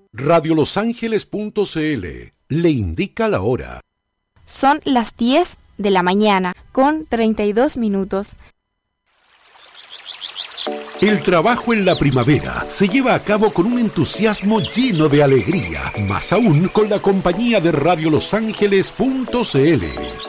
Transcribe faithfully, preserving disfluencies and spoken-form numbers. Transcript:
radio los ángeles punto c l le indica la hora. Son las diez de la mañana con treinta y dos minutos. El trabajo en la primavera se lleva a cabo con un entusiasmo lleno de alegría, más aún con la compañía de radio los ángeles punto c l.